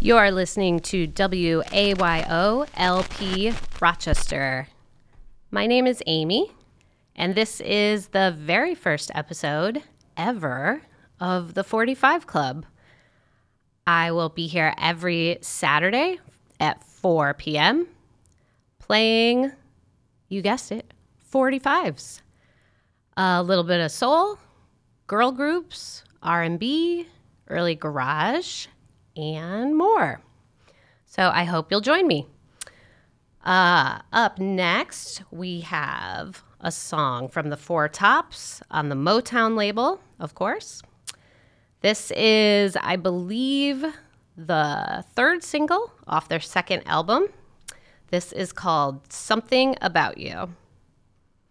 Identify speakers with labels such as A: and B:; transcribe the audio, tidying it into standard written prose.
A: You're listening to WAYO LP Rochester. My name is Amy, and this is the very first episode ever of the 45 Club. I will be here every Saturday at 4 p.m. playing, you guessed it, 45s. A little bit of soul, girl groups, R&B, early garage, and more. So I hope you'll join me. Up next, we have a song from the Four Tops on the Motown label, of course. This is, I believe, the third single off their second album. This is called Something About You.